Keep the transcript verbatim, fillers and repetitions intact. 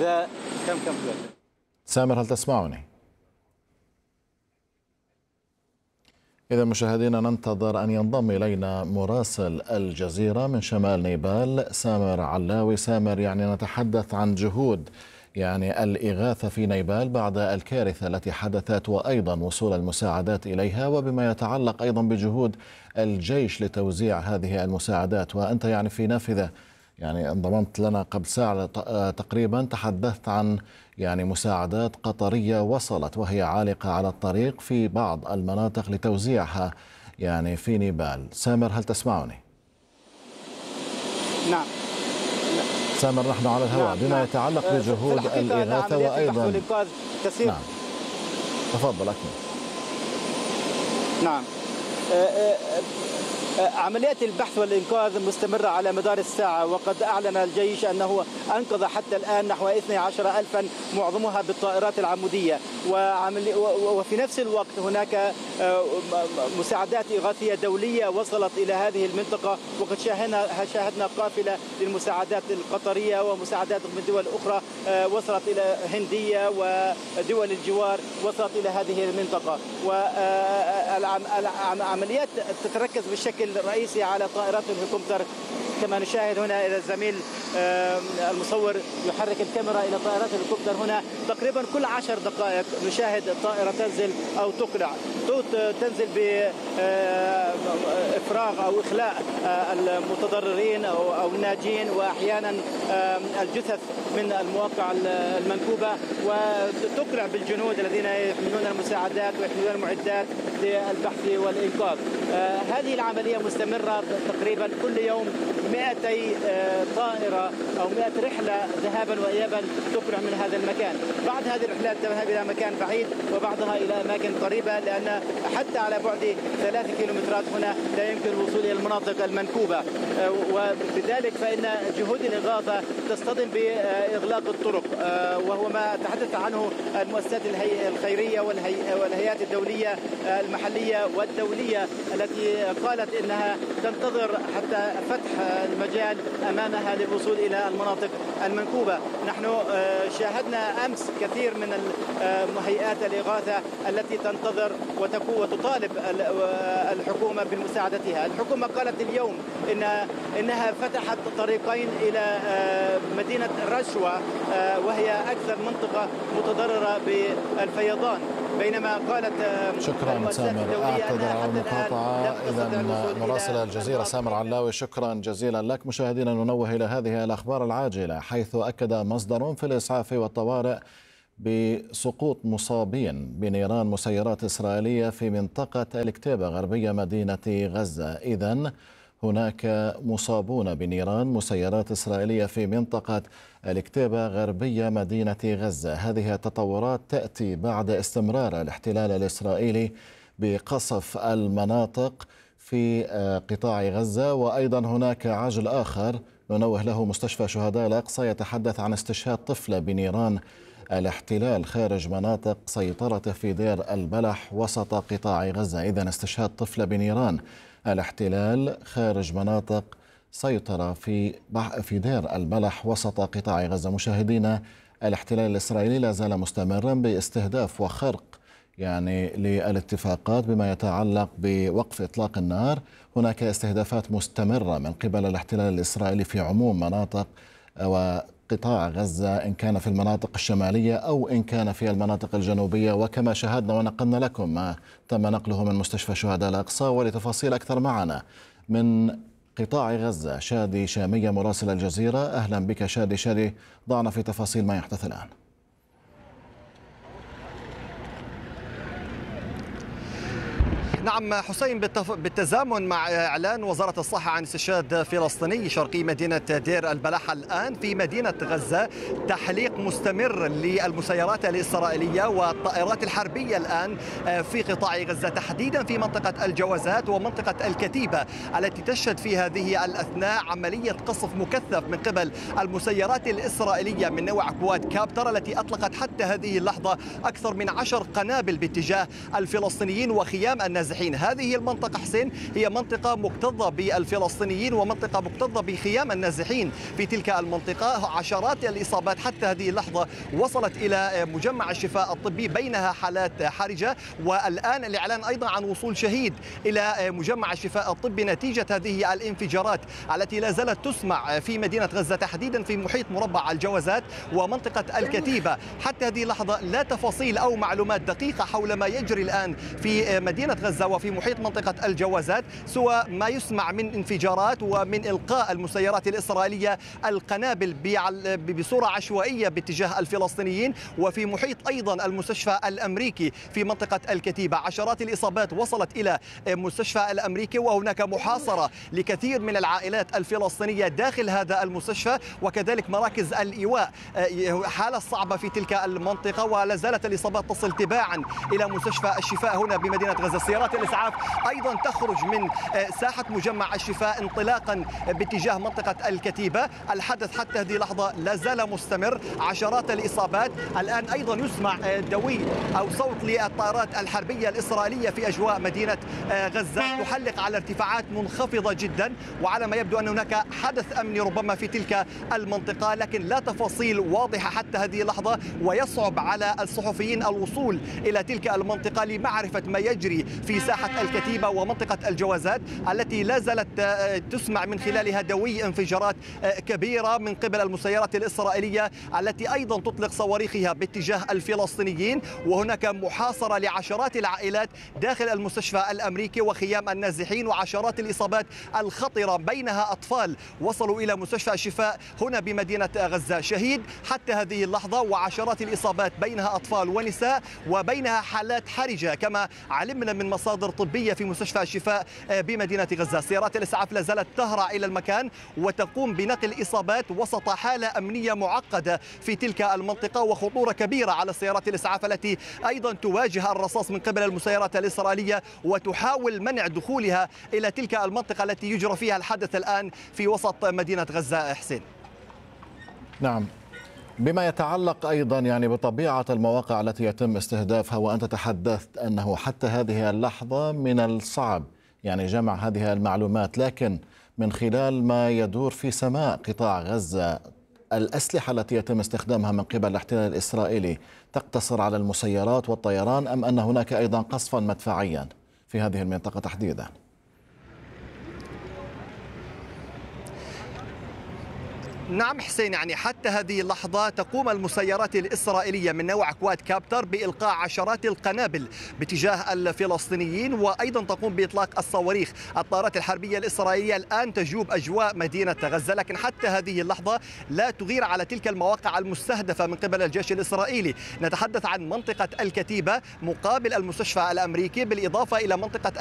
إذا كم كم سامر هل تسمعني؟ إذا مشاهدينا ننتظر أن ينضم إلينا مراسل الجزيرة من شمال نيبال سامر علاوي. سامر، يعني نتحدث عن جهود يعني الإغاثة في نيبال بعد الكارثة التي حدثت، وأيضا وصول المساعدات إليها، وبما يتعلق أيضا بجهود الجيش لتوزيع هذه المساعدات. وأنت يعني في نافذة يعني انضممت لنا قبل ساعة تقريبا، تحدثت عن يعني مساعدات قطرية وصلت وهي عالقة على الطريق في بعض المناطق لتوزيعها يعني في نيبال. سامر هل تسمعني؟ نعم سامر، نحن على الهواء. نعم. بما نعم. يتعلق بجهود الإغاثة وأيضا تسير. نعم تفضل أكمل. نعم. عمليات البحث والإنقاذ مستمرة على مدار الساعة، وقد أعلن الجيش أنه أنقذ حتى الآن نحو اثني عشر ألفا معظمها بالطائرات العمودية، وفي نفس الوقت هناك مساعدات إغاثية دولية وصلت إلى هذه المنطقة، وقد شاهدنا شاهدنا قافلة للمساعدات القطرية ومساعدات من دول أخرى وصلت إلى هندية ودول الجوار وصلت إلى هذه المنطقة. والعمليات تتركز بشكل رئيسي على طائرات الهليكوبتر، كما نشاهد هنا إلى الزميل المصور يحرك الكاميرا إلى طائرات الهليكوبتر. هنا تقريبا كل عشر دقائق نشاهد طائرة تنزل أو تقلع، تنزل بإفراغ أو إخلاء المتضررين أو الناجين، وأحيانا الجثث من المواقع المنكوبة، وتقلع بالجنود الذين يحملون المساعدات ويحملون المعدات للبحث والإنقاذ. هذه العملية مستمرة تقريبا كل يوم مئتي طائرة أو مئة رحلة ذهابا وإيابا تقلع من هذا المكان. بعض هذه الرحلات تذهب إلى مكان بعيد وبعضها إلى أماكن قريبة، لأن حتى على بعد ثلاث كيلومترات هنا لا يمكن الوصول إلى المناطق المنكوبة، وبذلك فإن جهود الإغاثة تصطدم بإغلاق الطرق، وهو ما تحدث عنه المؤسسات الخيرية والهيئات الدولية المحلية والدولية التي قالت إنها تنتظر حتى فتح المجال أمامها للوصول إلى المناطق المنكوبة. نحن شاهدنا أمس كثير من هيئات الإغاثة التي تنتظر وتطالب الحكومة بمساعدتها. الحكومة قالت اليوم إن إنها فتحت طريقين إلى مدينة رشوة، وهي أكثر منطقة متضررة بالفيضان، بينما قالت شكرا سامر. أعتذر على المقاطعة. إذا مراسل الجزيرة سامر علاوي شكرا جزيلا لك. مشاهدينا ننوه إلى هذه الأخبار العاجلة، حيث أكد مصدر في الإسعاف والطوارئ بسقوط مصابين بنيران مسيرات إسرائيلية في منطقة الكتيبة غربية مدينة غزة. إذن هناك مصابون بنيران مسيرات إسرائيلية في منطقة الكتيبة غربية مدينة غزة. هذه التطورات تأتي بعد استمرار الاحتلال الإسرائيلي بقصف المناطق في قطاع غزة. وأيضا هناك عاجل آخر ننوه له، مستشفى شهداء الأقصى يتحدث عن استشهاد طفلة بنيران الاحتلال خارج مناطق سيطرته في دير البلح وسط قطاع غزة. إذن استشهاد طفلة بنيران الاحتلال خارج مناطق سيطرة في في دير البلح وسط قطاع غزة. مشاهدينا، الاحتلال الإسرائيلي لا زال مستمرا باستهداف وخرق يعني للاتفاقات بما يتعلق بوقف إطلاق النار. هناك استهدافات مستمرة من قبل الاحتلال الإسرائيلي في عموم مناطق وقطاع غزة، إن كان في المناطق الشمالية أو إن كان في المناطق الجنوبية. وكما شاهدنا ونقلنا لكم ما تم نقله من مستشفى شهداء الأقصى. ولتفاصيل أكثر معنا من قطاع غزة شادي شامية مراسل الجزيرة. أهلا بك شادي. شادي، ضعنا في تفاصيل ما يحدث الآن. نعم حسين، بالتزامن مع إعلان وزارة الصحة عن استشهاد فلسطيني شرقي مدينة دير البلح الآن في مدينة غزة، تحليق مستمر للمسيرات الإسرائيلية والطائرات الحربية الآن في قطاع غزة، تحديدا في منطقة الجوازات ومنطقة الكتيبة التي تشهد في هذه الأثناء عملية قصف مكثف من قبل المسيرات الإسرائيلية من نوع كواد كابتر، التي أطلقت حتى هذه اللحظة أكثر من عشر قنابل باتجاه الفلسطينيين وخيام النازحين النازحين. هذه المنطقة حسين هي منطقة مكتظة بالفلسطينيين ومنطقة مكتظة بخيام النازحين في تلك المنطقة. عشرات الإصابات حتى هذه اللحظة وصلت إلى مجمع الشفاء الطبي، بينها حالات حرجة، والآن الإعلان أيضا عن وصول شهيد إلى مجمع الشفاء الطبي نتيجة هذه الانفجارات التي لا زالت تسمع في مدينة غزة، تحديدا في محيط مربع الجوازات ومنطقة الكتيبة. حتى هذه اللحظة لا تفاصيل أو معلومات دقيقة حول ما يجري الآن في مدينة غزة وفي محيط منطقة الجوازات، سوى ما يسمع من انفجارات ومن إلقاء المسيرات الإسرائيلية القنابل بصورة عشوائية باتجاه الفلسطينيين، وفي محيط أيضا المستشفى الأمريكي في منطقة الكتيبة. عشرات الإصابات وصلت إلى مستشفى الأمريكي، وهناك محاصرة لكثير من العائلات الفلسطينية داخل هذا المستشفى، وكذلك مراكز الإيواء. حالة صعبة في تلك المنطقة، ولا زالت الإصابات تصل تباعا إلى مستشفى الشفاء هنا بمدينة غزة. سيارات الإسعاف أيضا تخرج من ساحة مجمع الشفاء انطلاقا باتجاه منطقة الكتيبة. الحدث حتى هذه اللحظة لا زال مستمر، عشرات الإصابات. الآن أيضا يسمع دوي أو صوت للطائرات الحربية الإسرائيلية في أجواء مدينة غزة، تحلق على ارتفاعات منخفضة جدا، وعلى ما يبدو أن هناك حدث أمني ربما في تلك المنطقة، لكن لا تفاصيل واضحة حتى هذه اللحظة، ويصعب على الصحفيين الوصول إلى تلك المنطقة لمعرفة ما يجري في ساحة الكتيبة ومنطقة الجوازات التي لا زالت تسمع من خلالها دوي انفجارات كبيرة من قبل المسيرات الإسرائيلية التي أيضا تطلق صواريخها باتجاه الفلسطينيين. وهناك محاصرة لعشرات العائلات داخل المستشفى الأمريكي وخيام النازحين، وعشرات الإصابات الخطرة، بينها أطفال وصلوا إلى مستشفى الشفاء هنا بمدينة غزة. شهيد حتى هذه اللحظة، وعشرات الإصابات بينها أطفال ونساء، وبينها حالات حرجة كما علمنا من مصادر طبية في مستشفى الشفاء بمدينة غزة. سيارات الإسعاف لا زالت تهرع إلى المكان وتقوم بنقل الإصابات وسط حالة أمنية معقدة في تلك المنطقة، وخطورة كبيرة على سيارات الإسعاف التي أيضا تواجه الرصاص من قبل المسيرات الإسرائيلية وتحاول منع دخولها إلى تلك المنطقة التي يجرى فيها الحدث الآن في وسط مدينة غزة. حسين. نعم، بما يتعلق أيضا يعني بطبيعة المواقع التي يتم استهدافها، وأنت تحدثت أنه حتى هذه اللحظة من الصعب يعني جمع هذه المعلومات، لكن من خلال ما يدور في سماء قطاع غزة، الأسلحة التي يتم استخدامها من قبل الاحتلال الإسرائيلي تقتصر على المسيرات والطيران، أم أن هناك أيضا قصفا مدفعيا في هذه المنطقة تحديدا؟ نعم حسين، يعني حتى هذه اللحظة تقوم المسيرات الإسرائيلية من نوع كواد كابتر بإلقاء عشرات القنابل باتجاه الفلسطينيين، وأيضا تقوم بإطلاق الصواريخ. الطائرات الحربية الإسرائيلية الآن تجوب أجواء مدينة غزة، لكن حتى هذه اللحظة لا تغير على تلك المواقع المستهدفة من قبل الجيش الإسرائيلي. نتحدث عن منطقة الكتيبة مقابل المستشفى الأمريكي، بالإضافة إلى منطقة